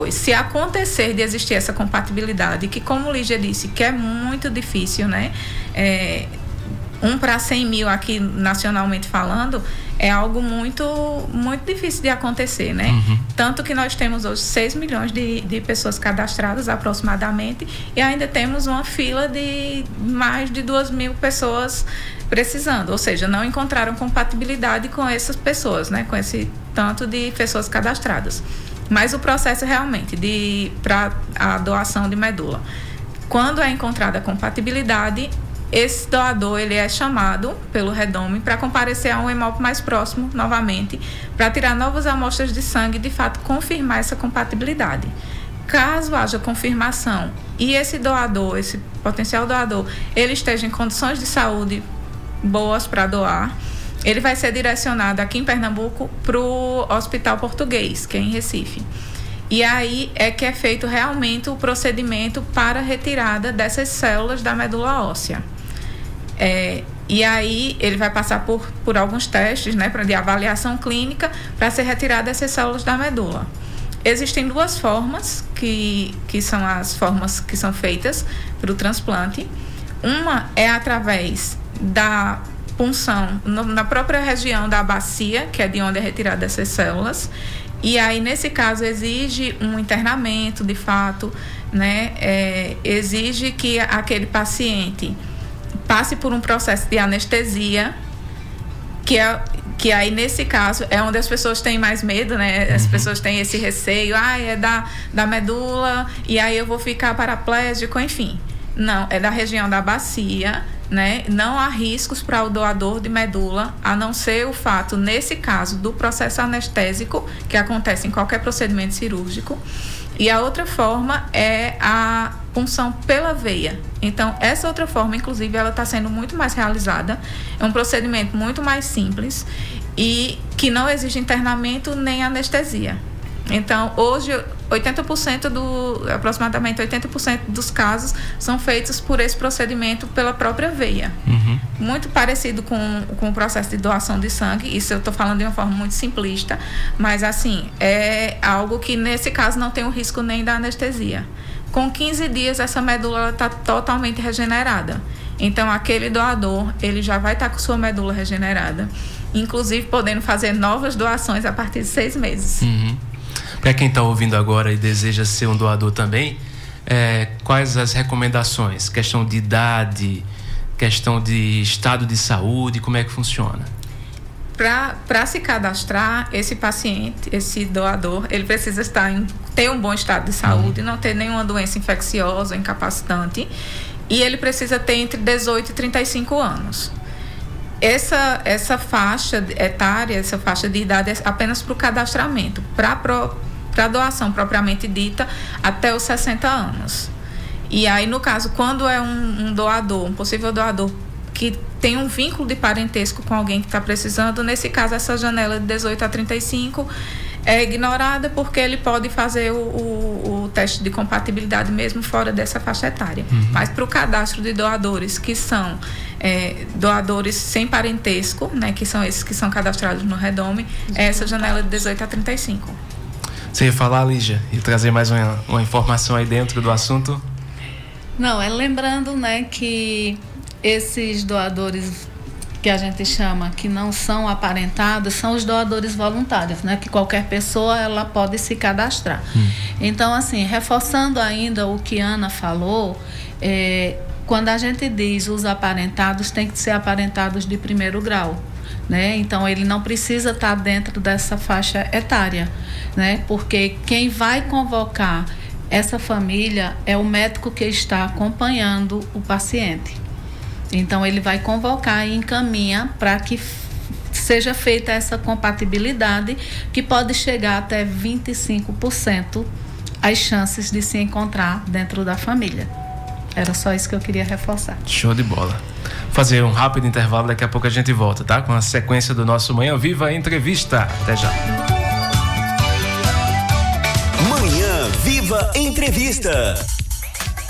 Se acontecer de existir essa compatibilidade, que como Lígia disse, que é muito difícil, né? 1 para 100 mil aqui nacionalmente falando, é algo muito, muito difícil de acontecer, né? Tanto que nós temos hoje 6 milhões de pessoas cadastradas aproximadamente e ainda temos uma fila de mais de 2 mil pessoas precisando, ou seja, não encontraram compatibilidade com essas pessoas, né? Com esse tanto de pessoas cadastradas. Mas o processo realmente para a doação de medula, quando é encontrada a compatibilidade, esse doador ele é chamado pelo Redome para comparecer a um hemop mais próximo novamente, para tirar novas amostras de sangue e de fato confirmar essa compatibilidade. Caso haja confirmação e esse doador, esse potencial doador, ele esteja em condições de saúde boas para doar, ele vai ser direcionado aqui em Pernambuco para o Hospital Português, que é em Recife. E aí é que é feito realmente o procedimento para a retirada dessas células da medula óssea. E aí ele vai passar por alguns testes, né, de avaliação clínica para ser retirada essas células da medula. Existem 2 formas que são as formas que são feitas para o transplante. Uma é através da punção na própria região da bacia, que é de onde é retirada essas células. E aí, nesse caso, exige um internamento, de fato, né? Exige que aquele paciente passe por um processo de anestesia, que aí, nesse caso, é onde as pessoas têm mais medo, né? As pessoas têm esse receio, é da medula, e aí eu vou ficar paraplégico, enfim. Não, é da região da bacia, né? Não há riscos para o doador de medula, a não ser o fato, nesse caso, do processo anestésico, que acontece em qualquer procedimento cirúrgico. E a outra forma é a punção pela veia. Então, essa outra forma, inclusive, ela está sendo muito mais realizada. É um procedimento muito mais simples e que não exige internamento nem anestesia. Então, hoje, aproximadamente 80% dos casos são feitos por esse procedimento pela própria veia. Muito parecido com o processo de doação de sangue. Isso eu estou falando de uma forma muito simplista, mas assim, é algo que nesse caso não tem o risco nem da anestesia. Com 15 dias, essa medula está totalmente regenerada. Então, aquele doador, ele já vai estar com sua medula regenerada, inclusive podendo fazer novas doações a partir de 6 meses. Para quem está ouvindo agora e deseja ser um doador também, quais as recomendações? Questão de idade, questão de estado de saúde, como é que funciona? Para se cadastrar, esse paciente, esse doador, ele precisa ter um bom estado de saúde, não ter nenhuma doença infecciosa, incapacitante, e ele precisa ter entre 18 e 35 anos. Essa faixa etária, essa faixa de idade é apenas para o cadastramento, para a doação propriamente dita, até os 60 anos. E aí, no caso, quando é um doador, um possível doador, que tem um vínculo de parentesco com alguém que está precisando, nesse caso, essa janela de 18 a 35 é ignorada, porque ele pode fazer o teste de compatibilidade mesmo fora dessa faixa etária. Mas para o cadastro de doadores, que são doadores sem parentesco, né, que são esses que são cadastrados no Redome, é essa janela de 18 a 35. Você ia falar, Lígia, e trazer mais uma informação aí dentro do assunto? Não, lembrando, né, que esses doadores que a gente chama que não são aparentados são os doadores voluntários, né, que qualquer pessoa ela pode se cadastrar. Então, assim, reforçando ainda o que Ana falou, quando a gente diz os aparentados, tem que ser aparentados de 1º grau. Né? Então, ele não precisa estar dentro dessa faixa etária, né? Porque quem vai convocar essa família é o médico que está acompanhando o paciente. Então, ele vai convocar e encaminha para que seja feita essa compatibilidade, que pode chegar até 25% as chances de se encontrar dentro da família. Era só isso que eu queria reforçar. Show de bola. Fazer um rápido intervalo, daqui a pouco a gente volta, tá? Com a sequência do nosso Manhã Viva Entrevista. Até já. Manhã Viva Entrevista.